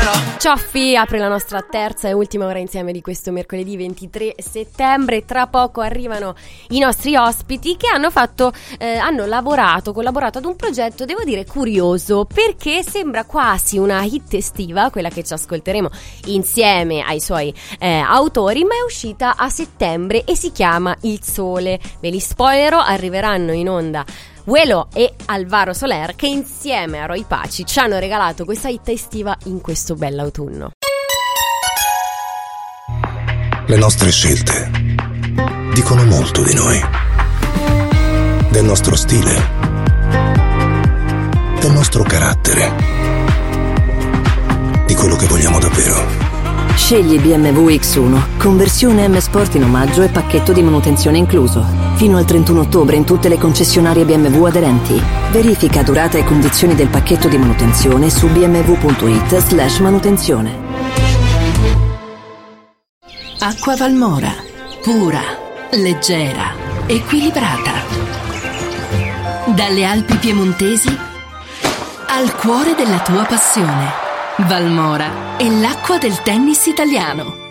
Cioffi apre la nostra terza e ultima ora insieme di questo mercoledì 23 settembre. Tra poco arrivano i nostri ospiti che hanno collaborato ad un progetto, devo dire, curioso, perché sembra quasi una hit estiva, quella che ci ascolteremo insieme ai suoi autori, ma è uscita a settembre e si chiama Il Sole. Ve li spoilerò, arriveranno in onda Uelo e Alvaro Soler, che insieme a Roy Paci ci hanno regalato questa hit estiva in questo bell'autunno. Le nostre scelte dicono molto di noi, del nostro stile, del nostro carattere, di quello che vogliamo davvero. Scegli BMW X1, conversione M Sport in omaggio e pacchetto di manutenzione incluso. Fino al 31 ottobre in tutte le concessionarie BMW aderenti. Verifica durata e condizioni del pacchetto di manutenzione su bmw.it/manutenzione. Acqua Valmora, pura, leggera, equilibrata. Dalle Alpi piemontesi al cuore della tua passione. Valmora è l'acqua del tennis italiano.